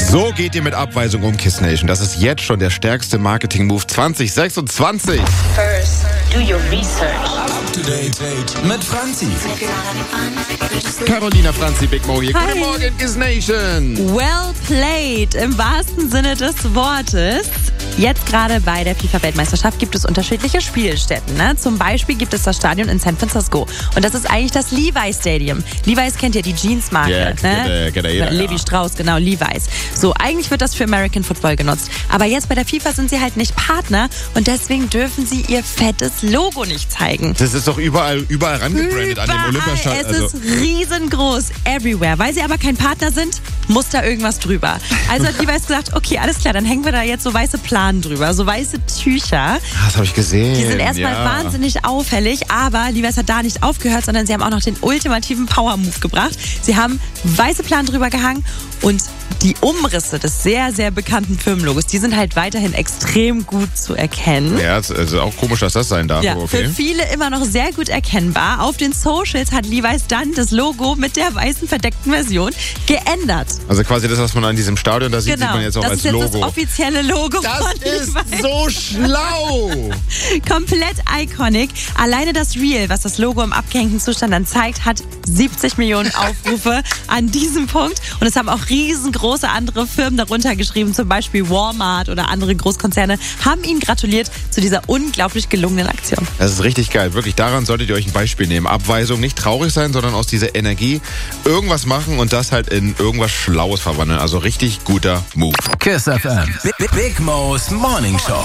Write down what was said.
So geht ihr mit Abweisung um, Kiss Nation. Das ist jetzt schon der stärkste Marketing-Move 2026. First, do your research. Up to date mit Franzi. Carolina Franzi, Big Mo hier. Hi. Guten Morgen, Kiss Nation. Well played, im wahrsten Sinne des Wortes. Jetzt gerade bei der FIFA-Weltmeisterschaft gibt es unterschiedliche Spielstätten. Ne? Zum Beispiel gibt es das Stadion in San Francisco. Und das ist eigentlich das Levi's Stadium. Levi's kennt ja die Jeans-Marke. Yeah, kennt jeder, Levi ja. Strauss, genau, Levi's. So, eigentlich wird das für American Football genutzt. Aber jetzt bei der FIFA sind sie halt nicht Partner und deswegen dürfen sie ihr fettes Logo nicht zeigen. Das ist doch überall rangebrandet an dem Olympiastadion. Es ist riesengroß, everywhere. Weil sie aber kein Partner sind, muss da irgendwas drüber. Also hat Levi's gesagt, okay, alles klar, dann hängen wir da jetzt so weiße Planen drüber, so weiße Tücher. Das habe ich gesehen. Die sind erstmal wahnsinnig auffällig, aber Levi's hat da nicht aufgehört, sondern sie haben auch noch den ultimativen Power-Move gebracht. Sie haben weiße Planen drüber gehangen und die Umrisse des sehr, sehr bekannten Firmenlogos, die sind halt weiterhin extrem gut zu erkennen. Ja, es ist auch komisch, dass das sein darf. Ja, Okay. für viele immer noch sehr gut erkennbar. Auf den Socials hat Levi's dann das Logo mit der weißen verdeckten Version geändert. Also quasi das, was man an diesem Stadion da sieht, Genau, sieht man jetzt auch das als ist jetzt Logo. das offizielle Logo Das von ist Levi's. so schlau! Komplett iconic. Alleine das Reel, was das Logo im abgehängten Zustand dann zeigt, hat 70 Millionen Aufrufe an diesem Punkt. Und es haben auch riesengroße andere Firmen darunter geschrieben, zum Beispiel Walmart oder andere Großkonzerne, haben ihnen gratuliert zu dieser unglaublich gelungenen Aktion. Das ist richtig geil. Wirklich, daran solltet ihr euch ein Beispiel nehmen. Abweisung, nicht traurig sein, sondern aus dieser Energie irgendwas machen und das halt in irgendwas Schlaues verwandeln. Also richtig guter Move. Kiss FM. Big Mo's Morning Show.